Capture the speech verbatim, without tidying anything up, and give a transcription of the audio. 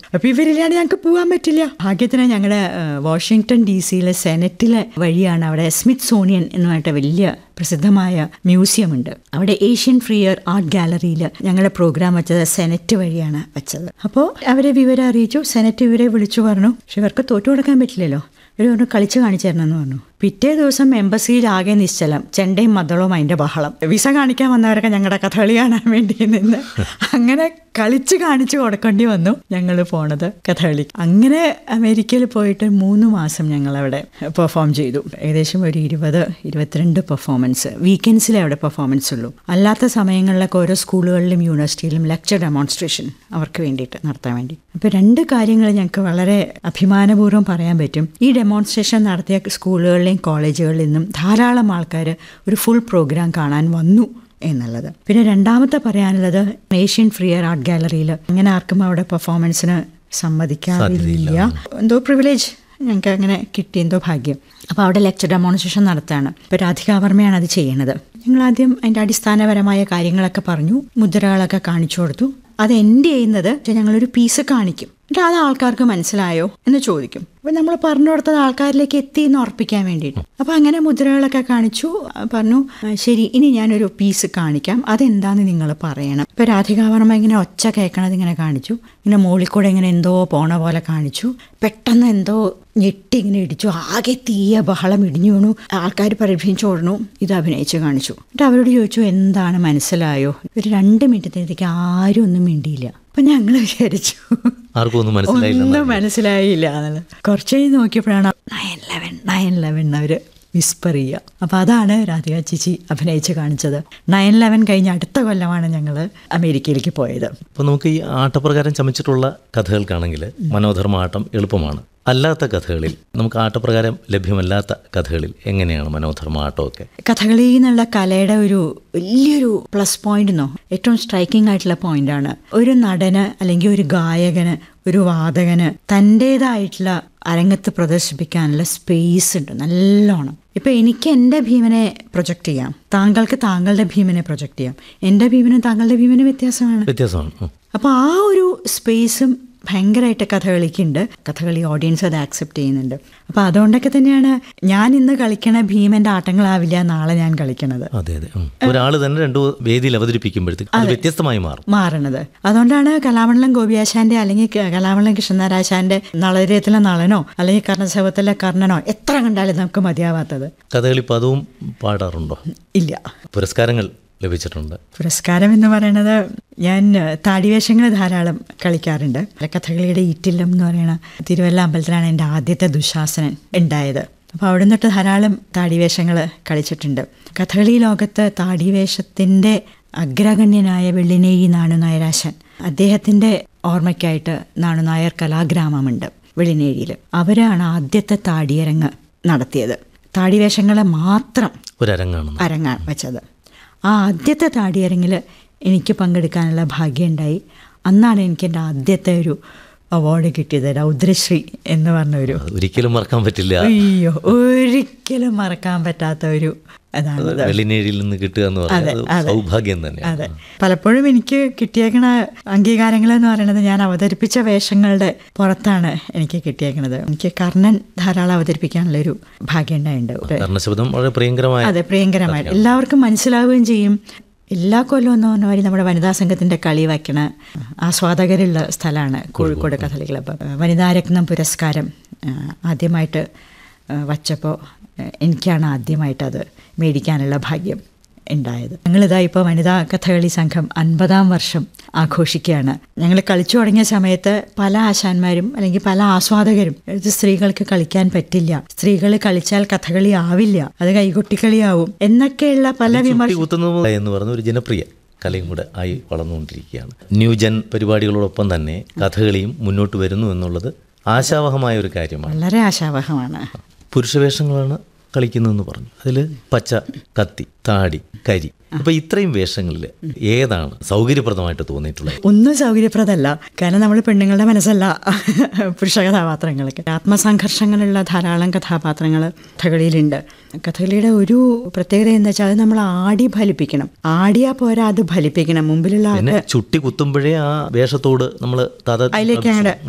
അപ്പോൾ ഇവരില്ലാണ്ട് ഞങ്ങൾക്ക് പോകാൻ പറ്റില്ല. ഭാഗ്യത്തിന് ഞങ്ങളുടെ വാഷിങ്ടൺ ഡി സിയിലെ സെനറ്റിലെ വഴിയാണ് അവിടെ സ്മിത്ത് സോണിയൻ എന്ന് പറഞ്ഞിട്ട് വലിയ പ്രസിദ്ധമായ മ്യൂസിയം ഉണ്ട്. അവിടെ ഏഷ്യൻ ഫ്രീയർ ആർട്ട് ഗാലറിയിൽ ഞങ്ങളുടെ പ്രോഗ്രാം വെച്ചത് സെനറ്റ് വഴിയാണ് വെച്ചത്. അപ്പോൾ അവരെ വിവരം അറിയിച്ചു. സെനറ്റ് ഇവരെ വിളിച്ചു പറഞ്ഞു, പക്ഷെ ഇവർക്ക് തോറ്റു കൊടുക്കാൻ പറ്റില്ലല്ലോ. ഇവർ പറഞ്ഞു കളിച്ച് കാണിച്ചു തരണമെന്ന് പറഞ്ഞു. പിറ്റേ ദിവസം എംബസിയിൽ ആകെ നിശ്ചലം, ചെണ്ടയും മദ്ദളവും അതിൻ്റെ ബഹളം. വിസ കാണിക്കാൻ വന്നവരൊക്കെ ഞങ്ങളുടെ കഥകളി കാണാൻ വേണ്ടി നിന്ന് അങ്ങനെ കളിച്ച് കാണിച്ചു കൊടുക്കേണ്ടി വന്നു ഞങ്ങൾ പോണത് കഥകളി. അങ്ങനെ അമേരിക്കയിൽ പോയിട്ട് മൂന്ന് മാസം ഞങ്ങളവിടെ പെർഫോം ചെയ്തു. ഏകദേശം ഒരു ഇരുപത് ഇരുപത്തിരണ്ട് പെർഫോമൻസ് വീക്കെൻഡ്സിലേ അവിടെ പെർഫോമൻസ് ഉള്ളൂ. അല്ലാത്ത സമയങ്ങളിലൊക്കെ ഓരോ സ്കൂളുകളിലും യൂണിവേഴ്സിറ്റിയിലും ലെക്ചർ ഡെമോൺസ്ട്രേഷൻ അവർക്ക് വേണ്ടിയിട്ട് നടത്താൻ വേണ്ടി. അപ്പോൾ രണ്ട് കാര്യങ്ങൾ ഞങ്ങൾക്ക് വളരെ അഭിമാനപൂർവ്വം പറയാൻ പറ്റും. ഈ ഡെമോൺസ്ട്രേഷൻ നടത്തിയ സ്കൂളുകളിൽ കോളേജുകളിൽ നിന്നും ധാരാളം ആൾക്കാർ ഒരു ഫുൾ പ്രോഗ്രാം കാണാൻ വന്നു എന്നുള്ളത്. പിന്നെ രണ്ടാമത്തെ പറയാനുള്ളത്, ഏഷ്യൻ ഫ്രീയർ ആർട്ട് ഗാലറിയിൽ അങ്ങനെ ആർക്കും അവിടെ പെർഫോമൻസിന് സമ്മതിക്കാറില്ല. എന്തോ പ്രിവിലേജ് ഞങ്ങൾക്ക് അങ്ങനെ കിട്ടി, എന്തോ ഭാഗ്യം. അപ്പോൾ അവിടെ ലെക്ചർ ഡെമോൺസ്ട്രേഷൻ നടത്തുകയാണ്. ഇപ്പോൾ രാധികാവർമ്മയാണ് അത് ചെയ്യണത്. ഞങ്ങളാദ്യം അതിൻ്റെ അടിസ്ഥാനപരമായ കാര്യങ്ങളൊക്കെ പറഞ്ഞു, മുദ്രകളൊക്കെ കാണിച്ചു കൊടുത്തു. അത് എൻഡ് ചെയ്യുന്നത് ഞങ്ങളൊരു പീസ് കാണിക്കും, എന്നിട്ട് അത് ആൾക്കാർക്ക് മനസ്സിലായോ എന്ന് ചോദിക്കും. അപ്പം നമ്മൾ പറഞ്ഞു കൊടുത്തത് ആൾക്കാരിലേക്ക് എത്തി എന്ന് ഉറപ്പിക്കാൻ വേണ്ടിയിട്ട്. അപ്പം അങ്ങനെ മുദ്രകളൊക്കെ കാണിച്ചു, പറഞ്ഞു ശരി ഇനി ഞാനൊരു പീസ് കാണിക്കാം, അതെന്താന്ന് നിങ്ങൾ പറയണം. ഇപ്പം രാധികാവർമ്മ ഇങ്ങനെ ഒച്ച കേൾക്കണത് ഇങ്ങനെ കാണിച്ചു, ഇങ്ങനെ മുകളിൽ കൂടെ ഇങ്ങനെ എന്തോ പോണ പോലെ കാണിച്ചു. പെട്ടെന്ന് എന്തോ ഞെട്ടി ഇങ്ങനെ ഇടിച്ചു, ആകെ തീയ ബഹളം ഇടിഞ്ഞു വീണു, ആൾക്കാർ പരിഭ്രമിച്ചോടണു. ഇത് അഭിനയിച്ച് കാണിച്ചു. എന്നിട്ട് അവരോട് ചോദിച്ചു എന്താണ് മനസ്സിലായോ. ഒരു രണ്ട് മിനിറ്റത്തേക്ക് ആരും ഒന്നും മിണ്ടിയില്ല. അപ്പം ഞങ്ങൾ വിചാരിച്ചു ഒന്നും മനസ്സിലായില്ല എന്നുള്ളത്. കുറച്ച് കഴിഞ്ഞ് നോക്കിയപ്പോഴാണ് നയൻ ലെവൻ നയൻ ലെവൻ അവർ വിസ്പർ ചെയ്യുക. അപ്പോൾ അതാണ് രാധിക ചേച്ചി അഭിനയിച്ച് കാണിച്ചത്. നയൻ ലെവൻ കഴിഞ്ഞ അടുത്ത കൊല്ലമാണ് ഞങ്ങൾ അമേരിക്കയിലേക്ക് പോയത്. അപ്പോൾ നമുക്ക് ഈ ആട്ടപ്രകാരം ചമച്ചിട്ടുള്ള കഥകൾക്കാണെങ്കിൽ മനോധർമ്മ ആട്ടം എളുപ്പമാണ്. അല്ലാത്ത കഥകളിൽ, നമുക്ക് ആട്ടപ്രകാരം ലഭ്യമല്ലാത്ത കഥകളിൽ എങ്ങനെയാണ് മനോധർമ്മ ആട്ടമൊക്കെ? കഥകളി എന്നുള്ള കലയുടെ ഒരു വലിയൊരു പ്ലസ് പോയിന്റ് എന്നോ ഏറ്റവും സ്ട്രൈക്കിംഗ് ആയിട്ടുള്ള പോയിന്റാണ്, ഒരു നടന് അല്ലെങ്കിൽ ഒരു ഗായകന്, ഒരു വാദകന് തൻ്റേതായിട്ടുള്ള അരങ്ങത്ത് പ്രദർശിപ്പിക്കാനുള്ള സ്പേസ് ഉണ്ട് നല്ലോണം. ഇപ്പം എനിക്ക് എൻ്റെ ഭീമനെ പ്രൊജക്റ്റ് ചെയ്യാം, താങ്കൾക്ക് താങ്കളുടെ ഭീമനെ പ്രൊജക്റ്റ് ചെയ്യാം, എൻ്റെ ഭീമനും താങ്കളുടെ ഭീമനും വ്യത്യാസമാണ് വ്യത്യാസമാണ് അപ്പോൾ ആ ഒരു സ്പേസും ഭയങ്കരമായിട്ട് കഥകളിക്കുണ്ട്. കഥകളി ഓഡിയൻസ് അത് ആക്സെപ്റ്റ് ചെയ്യുന്നുണ്ട്. അപ്പോൾ അതുകൊണ്ടൊക്കെ തന്നെയാണ് ഞാൻ ഇന്ന് കളിക്കണ ഭീമൻ്റെ ആട്ടങ്ങളാവില്ല നാളെ ഞാൻ കളിക്കണത്. അതെ അതെ ഒരാൾ തന്നെ രണ്ടു വേദിയിൽ അവതരിപ്പിക്കുമ്പോഴത്തേക്ക് അത് വ്യത്യസ്തമായി മാറും മാറണത്. അതുകൊണ്ടാണ് കലാമണ്ഡലം ഗോപിയാശാന്റെ അല്ലെങ്കിൽ കലാമണ്ഡലം കൃഷ്ണനാരാശാന്റെ നളരത്തിലെ നളനോ അല്ലെങ്കിൽ കർണശവത്തിലെ കർണനോ എത്ര കണ്ടാലും നമുക്ക് മതിയാവാത്തത്. കഥകളി പദവും പാടാറുണ്ടോ? ഇല്ല. പുരസ്കാരങ്ങൾ ലഭിച്ചിട്ടുണ്ട്? പുരസ്കാരം എന്ന് പറയുന്നത് ഞാൻ താടിവേഷങ്ങൾ ധാരാളം കളിക്കാറുണ്ട്. കഥകളിയുടെ ഈറ്റില്ലം എന്ന് പറയുന്ന തിരുവല്ല അമ്പലത്തിലാണ് എൻ്റെ ആദ്യത്തെ ദുശാസനൻ ഉണ്ടായത്. അപ്പോൾ അവിടെ നിന്നിട്ട് ധാരാളം താടിവേഷങ്ങൾ കളിച്ചിട്ടുണ്ട്. കഥകളി ലോകത്ത് താടിവേഷത്തിൻ്റെ അഗ്രഗണ്യനായ വെള്ളിനേഴി നാണുനായരാശാൻ, അദ്ദേഹത്തിൻ്റെ ഓർമ്മയ്ക്കായിട്ട് നാണുനായർ കലാഗ്രാമമുണ്ട് വെള്ളിനേഴിയിൽ. അവരാണ് ആദ്യത്തെ താടിയരങ്ങ് നടത്തിയത്. താടിവേഷങ്ങളെ മാത്രം ഒരരങ്ങാണ് അരങ്ങാണ് വെച്ചത്. ആ ആദ്യത്തെ താടിയരങ്ങിൽ എനിക്ക് പങ്കെടുക്കാനുള്ള ഭാഗ്യമുണ്ടായി. അന്നാണ് എനിക്ക് എൻ്റെ ആദ്യത്തെ ഒരു അവാർഡ് കിട്ടിയത്, രൗദ്രശ്രീ എന്ന് പറഞ്ഞൊരു. ഒരിക്കലും മറക്കാൻ പറ്റില്ല. അയ്യോ ഒരിക്കലും മറക്കാൻ പറ്റാത്ത ഒരു അതാണ് വെള്ളിനേഴിയിൽ നിന്ന് കിട്ടുക എന്ന് പറയുന്നത് സൗഭാഗ്യം തന്നെ. അതെ, പലപ്പോഴും എനിക്ക് കിട്ടിയേക്കണ അംഗീകാരങ്ങൾ എന്ന് പറയുന്നത് ഞാൻ അവതരിപ്പിച്ച വേഷങ്ങളുടെ പുറത്താണ് എനിക്ക് കിട്ടിയേക്കണത്. എനിക്ക് കർണൻ ധാരാളം അവതരിപ്പിക്കാനുള്ളൊരു ഭാഗ്യം ഉണ്ടായിട്ടുണ്ട്. കർണശബ്ദം വളരെ പ്രിയങ്കരമായ, അതെ പ്രിയങ്കരമായിട്ട് എല്ലാവർക്കും മനസ്സിലാവുകയും ചെയ്യും. എല്ലാ കൊല്ലവും എന്ന് പറഞ്ഞ മാതിരി നമ്മുടെ വനിതാ സംഘത്തിൻ്റെ കളി വയ്ക്കണ ആസ്വാദകരുള്ള സ്ഥലമാണ് കോഴിക്കോട് കഥകളി ക്ലബ്ബ്. വനിതാരത്നം പുരസ്കാരം ആദ്യമായിട്ട് വച്ചപ്പോൾ എനിക്കാണ് ആദ്യമായിട്ടത് മേടിക്കാനുള്ള ഭാഗ്യം ഉണ്ടായത്. ഞങ്ങളിതാ ഇപ്പോൾ വനിതാ കഥകളി സംഘം അൻപതാം വർഷം ആഘോഷിക്കുകയാണ്. ഞങ്ങൾ കളിച്ചു തുടങ്ങിയ സമയത്ത് പല ആശാന്മാരും അല്ലെങ്കിൽ പല ആസ്വാദകരും ഇത് സ്ത്രീകൾക്ക് കളിക്കാൻ പറ്റില്ല, സ്ത്രീകൾ കളിച്ചാൽ കഥകളി ആവില്ല, അത് കൈകൊട്ടിക്കളിയാവും എന്നൊക്കെയുള്ള പല വിമർശനം എന്ന് പറഞ്ഞ ഒരു ജനപ്രിയ കലയും കൂടെ ആയി വളർന്നുകൊണ്ടിരിക്കുകയാണ്. ന്യൂജൻ പരിപാടികളോടൊപ്പം തന്നെ കഥകളിയും മുന്നോട്ട് വരുന്നു എന്നുള്ളത് ആശാവഹമായ ഒരു കാര്യമാണ്. വളരെ ആശാവഹമാണ്. പുരുഷവേഷങ്ങളാണ് കളിക്കുന്നതെന്ന് പറഞ്ഞു. അതിൽ പച്ച, കത്തി, താടി, കരി, അപ്പോൾ ഇത്രയും വേഷങ്ങളിൽ ഏതാണ് സൗകര്യപ്രദമായിട്ട് തോന്നിയിട്ടുള്ളത്? ഒന്നും സൗകര്യപ്രദമല്ല. കാരണം നമ്മൾ പെണ്ണുങ്ങളുടെ മനസ്സല്ല പുരുഷ കഥാപാത്രങ്ങൾക്ക്. ആത്മസംഘർഷങ്ങളുള്ള ധാരാളം കഥാപാത്രങ്ങൾ കഥകളിയിലുണ്ട്. കഥകളിയുടെ ഒരു പ്രത്യേകത എന്താ വെച്ചാൽ അത് നമ്മൾ ആടി ഫലിപ്പിക്കണം. ആടിയാ പോരാ, അത് ഫലിപ്പിക്കണം. മുമ്പിലുള്ള ചുട്ടി കുത്തുമ്പോഴേ ആ വേഷത്തോട് നമ്മൾ അതിലേക്ക്